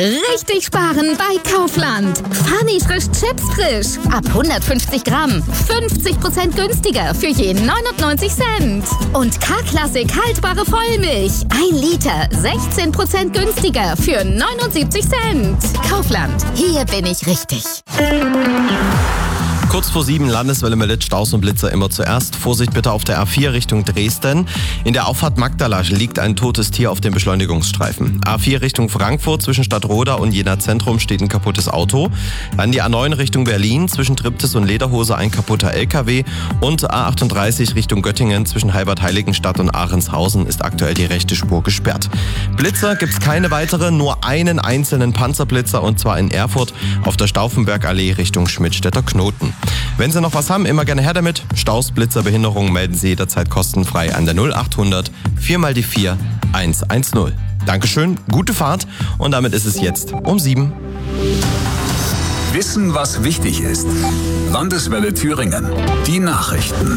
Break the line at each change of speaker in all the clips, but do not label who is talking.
Richtig sparen bei Kaufland. Funny frisch Chips frisch. Ab 150 Gramm. 50% günstiger für je 99 Cent. Und K-Klassik haltbare Vollmilch. 1 Liter. 16% günstiger für 79 Cent. Kaufland. Hier bin ich richtig.
Kurz vor 7, Landeswelle meldet Staus und Blitzer immer zuerst. Vorsicht bitte auf der A4 Richtung Dresden. In der Auffahrt Magdala liegt ein totes Tier auf dem Beschleunigungsstreifen. A4 Richtung Frankfurt zwischen Stadtroda und Jena Zentrum steht ein kaputtes Auto. Dann die A9 Richtung Berlin zwischen Triptis und Lederhose ein kaputter LKW. Und A38 Richtung Göttingen zwischen Heilbad-Heiligenstadt und Aachenshausen ist aktuell die rechte Spur gesperrt. Blitzer gibt's keine weiteren, nur einen einzelnen Panzerblitzer und zwar in Erfurt auf der Stauffenbergallee Richtung Schmidtstädter Knoten. Wenn Sie noch was haben, immer gerne her damit. Staus, Blitzer, Behinderungen melden Sie jederzeit kostenfrei an der 0800 4x4 110. Dankeschön, gute Fahrt und damit ist es jetzt um 7.
Wissen, was wichtig ist. Landeswelle Thüringen. Die Nachrichten.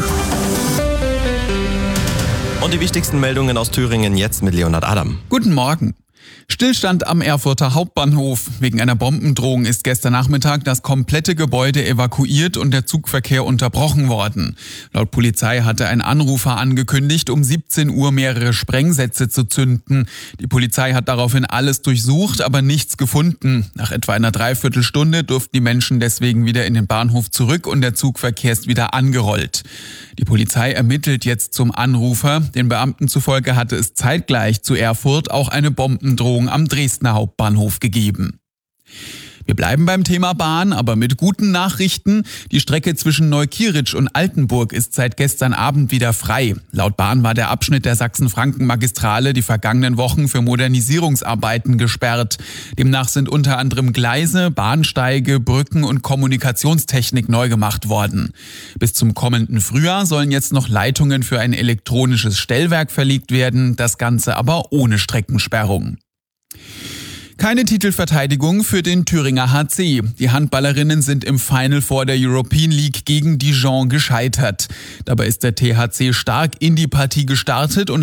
Und die wichtigsten Meldungen aus Thüringen jetzt mit Leonhard Adam.
Guten Morgen. Stillstand am Erfurter Hauptbahnhof. Wegen einer Bombendrohung ist gestern Nachmittag das komplette Gebäude evakuiert und der Zugverkehr unterbrochen worden. Laut Polizei hatte ein Anrufer angekündigt, um 17 Uhr mehrere Sprengsätze zu zünden. Die Polizei hat daraufhin alles durchsucht, aber nichts gefunden. Nach etwa einer Dreiviertelstunde durften die Menschen deswegen wieder in den Bahnhof zurück und der Zugverkehr ist wieder angerollt. Die Polizei ermittelt jetzt zum Anrufer. Den Beamten zufolge hatte es zeitgleich zu Erfurt auch eine Bombendrohung am Dresdner Hauptbahnhof gegeben. Wir bleiben beim Thema Bahn, aber mit guten Nachrichten. Die Strecke zwischen Neukirch und Altenburg ist seit gestern Abend wieder frei. Laut Bahn war der Abschnitt der Sachsen-Franken-Magistrale die vergangenen Wochen für Modernisierungsarbeiten gesperrt. Demnach sind unter anderem Gleise, Bahnsteige, Brücken und Kommunikationstechnik neu gemacht worden. Bis zum kommenden Frühjahr sollen jetzt noch Leitungen für ein elektronisches Stellwerk verlegt werden, das Ganze aber ohne Streckensperrung. Keine Titelverteidigung für den Thüringer HC. Die Handballerinnen sind im Final Four der European League gegen Dijon gescheitert. Dabei ist der THC stark in die Partie gestartet und